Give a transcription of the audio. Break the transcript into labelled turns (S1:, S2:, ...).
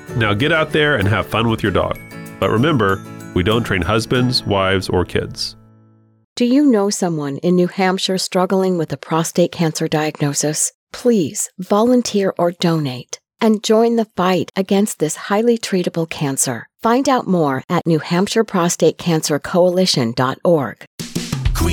S1: Now get out there and have fun with your dog. But remember, we don't train husbands, wives, or kids.
S2: Do you know someone in New Hampshire struggling with a prostate cancer diagnosis? Please volunteer or donate and join the fight against this highly treatable cancer. Find out more at NewHampshireProstateCancerCoalition.org.